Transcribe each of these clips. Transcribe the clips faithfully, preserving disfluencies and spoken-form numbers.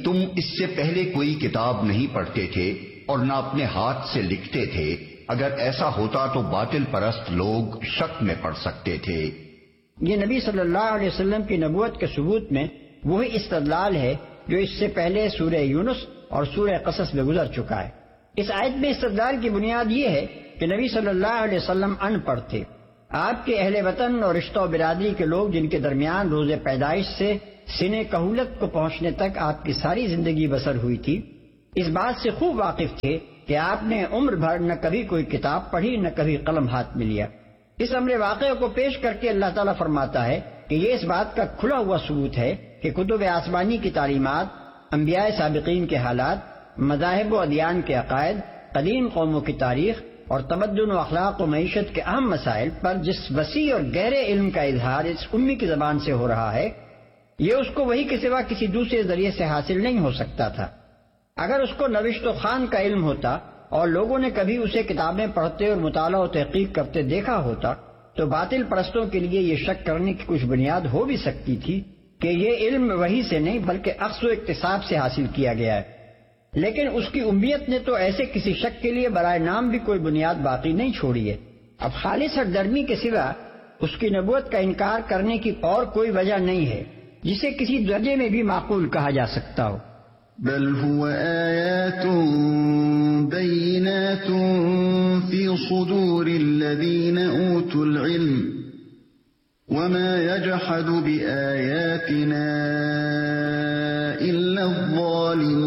تم اس سے پہلے کوئی کتاب نہیں پڑھتے تھے اور نہ اپنے ہاتھ سے لکھتے تھے، اگر ایسا ہوتا تو باطل پرست لوگ شک میں پڑ سکتے تھے۔ یہ نبی صلی اللہ علیہ وسلم کی نبوت کے ثبوت میں وہی استدلال ہے جو اس سے پہلے سورہ یونس اور سورہ قصص میں گزر چکا ہے۔ اس آیت میں استدلال کی بنیاد یہ ہے کہ نبی صلی اللہ علیہ وسلم ان پڑھ تھے۔ آپ کے اہل وطن اور رشتہ و برادری کے لوگ جن کے درمیان روز پیدائش سے سن کہولت کو پہنچنے تک آپ کی ساری زندگی بسر ہوئی تھی، اس بات سے خوب واقف تھے کہ آپ نے عمر بھر نہ کبھی کوئی کتاب پڑھی نہ کبھی قلم ہاتھ میں لیا۔ اس امر واقعہ کو پیش کر کے اللہ تعالیٰ فرماتا ہے کہ یہ اس بات کا کھلا ہوا ثبوت ہے کہ کتب آسمانی کی تعلیمات، انبیاء سابقین کے حالات، مذاہب و ادیان کے عقائد، قدیم قوموں کی تاریخ اور تمدن و اخلاق و معیشت کے اہم مسائل پر جس وسیع اور گہرے علم کا اظہار اس امی کی زبان سے ہو رہا ہے، یہ اس کو وہی کے سوا کسی دوسرے ذریعے سے حاصل نہیں ہو سکتا تھا۔ اگر اس کو نوشت و خوان کا علم ہوتا اور لوگوں نے کبھی اسے کتابیں پڑھتے اور مطالعہ و تحقیق کرتے دیکھا ہوتا تو باطل پرستوں کے لیے یہ شک کرنے کی کچھ بنیاد ہو بھی سکتی تھی کہ یہ علم وحی سے نہیں بلکہ اخذ و اکتساب سے حاصل کیا گیا ہے، لیکن اس کی امیت نے تو ایسے کسی شک کے لیے برائے نام بھی کوئی بنیاد باقی نہیں چھوڑی ہے۔ اب خالص ہر درمی کے سوا اس کی نبوت کا انکار کرنے کی اور کوئی وجہ نہیں ہے جسے کسی درجے میں بھی معقول کہا جا سکتا ہو۔ بل هو آیات بینات فی صدور الذین اوتوا العلم وما يجحد بآیاتنا الا الظالمون۔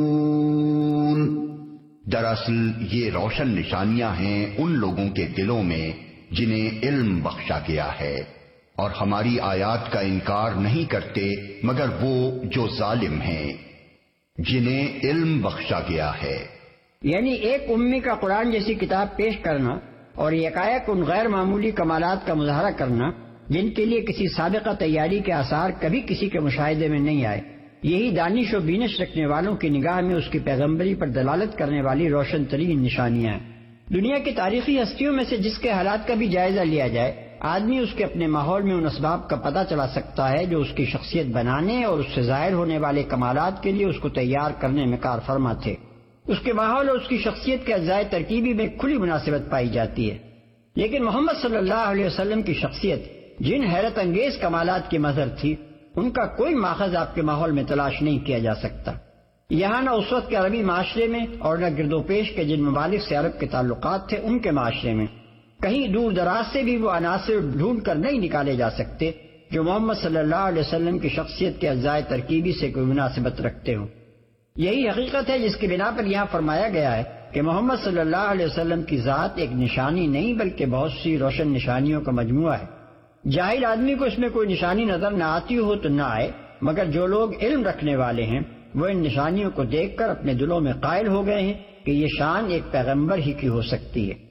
دراصل یہ روشن نشانیاں ہیں ان لوگوں کے دلوں میں جنہیں علم بخشا گیا ہے، اور ہماری آیات کا انکار نہیں کرتے مگر وہ جو ظالم ہیں جنہیں علم بخشا گیا ہے۔ یعنی ایک امی کا قرآن جیسی کتاب پیش کرنا اور یکایک ان غیر معمولی کمالات کا مظاہرہ کرنا جن کے لیے کسی سابقہ تیاری کے آثار کبھی کسی کے مشاہدے میں نہیں آئے، یہی دانش و بینش رکھنے والوں کی نگاہ میں اس کی پیغمبری پر دلالت کرنے والی روشن ترین نشانیاں ہیں۔ دنیا کی تاریخی ہستیوں میں سے جس کے حالات کا بھی جائزہ لیا جائے، آدمی اس کے اپنے ماحول میں ان اسباب کا پتہ چلا سکتا ہے جو اس کی شخصیت بنانے اور اس سے ظاہر ہونے والے کمالات کے لیے اس کو تیار کرنے میں کار فرما تھے۔ اس کے ماحول اور اس کی شخصیت کے اجزائے ترکیبی میں کھلی مناسبت پائی جاتی ہے، لیکن محمد صلی اللہ علیہ وسلم کی شخصیت جن حیرت انگیز کمالات کی مظہر تھی، ان کا کوئی ماخذ آپ کے ماحول میں تلاش نہیں کیا جا سکتا۔ یہاں نہ اس وقت کے عربی معاشرے میں اور نہ گرد و پیش کے جن ممالک سے عرب کے تعلقات تھے ان کے معاشرے میں، کہیں دور دراز سے بھی وہ عناصر ڈھونڈ کر نہیں نکالے جا سکتے جو محمد صلی اللہ علیہ وسلم کی شخصیت کے اجزائے ترکیبی سے کوئی مناسبت رکھتے ہوں۔ یہی حقیقت ہے جس کی بنا پر یہاں فرمایا گیا ہے کہ محمد صلی اللہ علیہ وسلم کی ذات ایک نشانی نہیں بلکہ بہت سی روشن نشانیوں کا مجموعہ ہے۔ جاہل آدمی کو اس میں کوئی نشانی نظر نہ آتی ہو تو نہ آئے، مگر جو لوگ علم رکھنے والے ہیں وہ ان نشانیوں کو دیکھ کر اپنے دلوں میں قائل ہو گئے ہیں کہ یہ شان ایک پیغمبر ہی کی ہو سکتی ہے۔